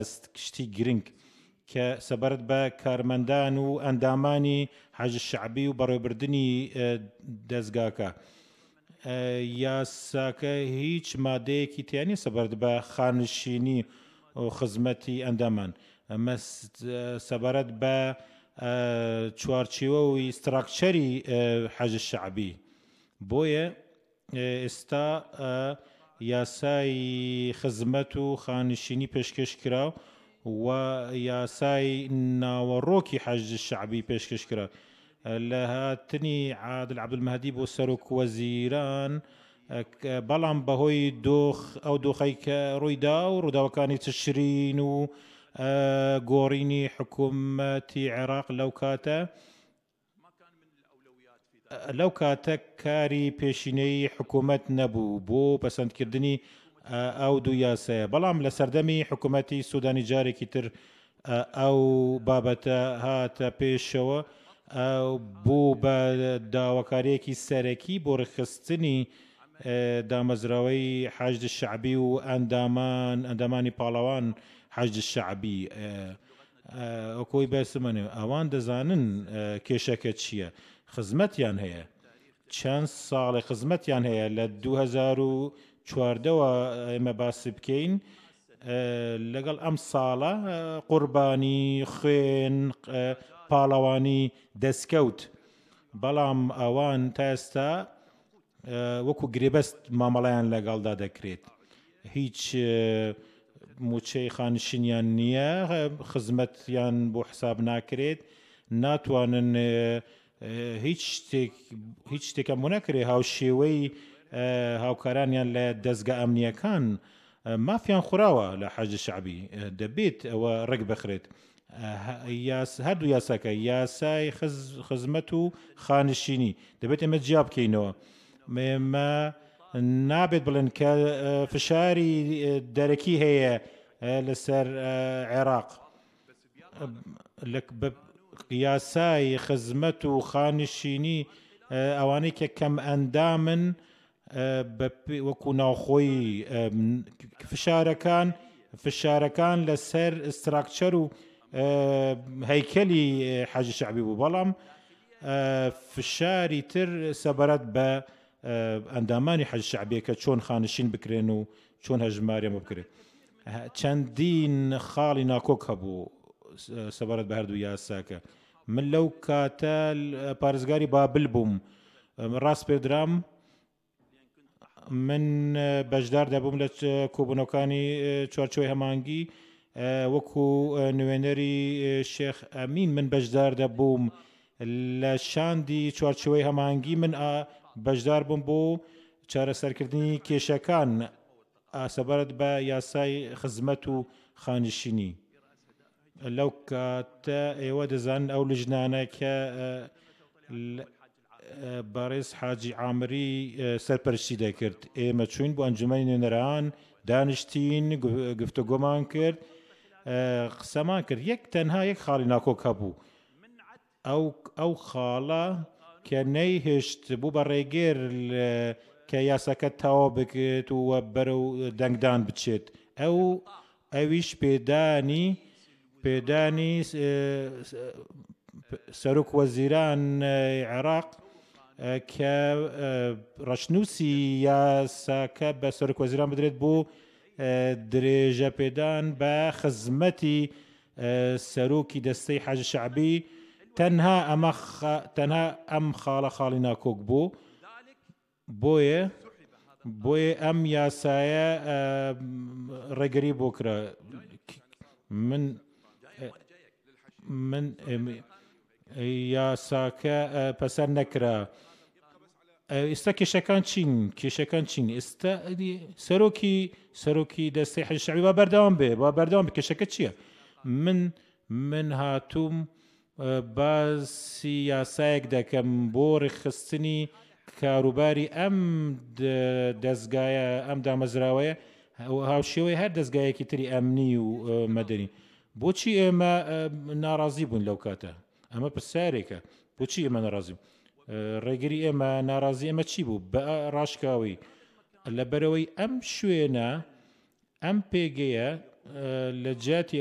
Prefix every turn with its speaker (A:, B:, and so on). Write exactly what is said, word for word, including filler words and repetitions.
A: کشتی گرنگ کە سەبارەت بە کارمەندان و ئەندامانی حەج شەعبی و بەڕێوەبردننی دەستگاکە. یاساکە هیچ مادەیەکی تیانی سەبارەت بە خانشینی و خزمەتی ئەندامان. ئەمە سەبارەت بە چوارچێوە و ئیستراکچەری حەج شەعبی. بۆیە ئێستا یاسای خزمەت و خانشینی پێشکەش کرا و یاسای ناوەڕۆکی حەج شەعبی پێشکەش کرا. لە هاتنی عادل عەبدولمەهدی بۆ سەرۆک وەزیران، بەڵام بەهۆی دۆخ ئەو دۆخەی کە ڕوویدا و ڕووداوەکانی تشرین و گۆڕینی حکوومەتی عێراق لەو کاتە لەو کاتە کاری پێشینەی حکوومەت نەبوو بۆ پەسەندکردنی ئەو دوو یاسایە. بەڵام لە سەردەمی حکوومەتی سوودانی جارێکی تر ئەو بابەتە هاتە پێشەوە بوو بە داواکاریەکی سەرەکی بۆ ڕێکخستنی دامەزراوەی حەج شەعبی و ئەندامان ئەندامانی پاڵەوان حەج شەعبی. ئەوکۆی بەسمەنێ ئەوان دەزانن کێشەکە چییە، خزمەتیان هەیە، چەند ساڵی خزمەتیان هەیە. لە دوو هەزار و چواردەوە ئێمە باسی بکەین، لەگەڵ ئەم ساڵە قوربانی خوێن پاڵەوانی دەستکەوت. بەڵام ئەوان تا ئێستا وەکو گرێبەست مامەڵەیان لەگەڵدا دەکرێت، هیچ موچەی خانشینیان نییە، خزمەتیان بۆ حساب ناکرێت، ناتوانن هیچ شتێک هیچ شتێکە بۆ نەکرێت. هاوشێوەی هاوکارانیان لە دەستگا ئەمنیەکان مافیان خوراوە لە حەج شەعبی، دەبێت ئەوە ڕێک بخرێت. هەردوو یاساکە، یاسای خزمەت و خانشینی، دەبێت ئێمە جیا بکەینەوە. ئێمە نابێت بڵێن کە فشاری دەرەکی هەیە لەسەر عێراق. یاسای خزمەت و خانشینی ئەوانەی کە کەم ئەندامن وەکو ناوخۆی فشارەکان فشارەکان لەسەر ئستراکچەر و هەیکەلی حەج شەعبی بوو. بەڵام فشاری تر سەبارەت بە ئەندامانی حەج شەعبی کە چۆن خانشین بکرێن و چۆن هەژماریان بکرێت. چەندین خاڵی ناکۆک هەبوو سەبارەت بە هەردوو یاساکە. من لەو کاتە پارێزگاری بابل بووم، ڕاست پێدرام من بەشدار دەبووم لە کۆبوونەوەکانی چوارچێوەی هەمانگی، وەکو نوێنەری شێخ ئەمین من بەشدار دەبووم لە شاندی چوارچێوەی هەمانگی. من بەشدار بووم بۆ چارەسەرکردنی کێشەکان سەبارەت بە یاسای خزمەت و خانشینی. لەو کاتە ئێوە دەزانن ئەو لیژنانە کە بەڕێز حاجی عامری سەرپەرشتی دەکرد، ئێمە چوین بۆ ئەنجومەنی نوێنەران، دانیشتین، گفتوگۆمان کرد، قسەمان کرد. یەک تەنها یەک خاڵی ناکۆک هەبوو، ئەو خاڵە کە نەیهێشت بوو بە ڕێگەر کە یاساکە تەواو بکرێت و بەرەو دەنگدان بچێت. ئەو ئەویش پێدانی پێدانی سەرۆک وەزیران عێراق کە ڕەشنووسی یاساکە بە سەرۆک وەزیران بدرێت بۆ درێژە پێدان بە خزمەتی سەرۆکی دەستەی حەج شەعبی. تەنها ئەمە تەنها ئەم خاڵە خاڵی ناکۆک بوو. بۆیە بۆیە ئەم یاسایە ڕێگەری بۆ کرا. من من یاساکە پەسەند نەکرا. ئێستا کێشەکان چین؟ کێشەکان چین؟ ئێستا سەرۆکی سەرۆکی دەستەی حەج شەعبی با بەردەوام بێ با بەردەوام بێ. کێشەکە چییە؟ من من هاتووم باسی یاسایەک دەکەم بۆ ڕێکخستنی کاروباری ئەم دەستگایە، ئەم دامەزراوەیە، هاوشێوەی هەر دەستگایەکی تری ئەمنی و مەدەنی. بۆچی ئێمە ناڕازی بوون لەو کاتە؟ ئەمە پرسیارێکە. بۆچی ئێمە ناڕازی بوون؟ ڕێگری ئێمە ناڕازی ئێمە چی بوو؟ بە ڕاشکاوی لەبەرەوەی ئەم شوێنە ئەم پێگەیە لە جیاتی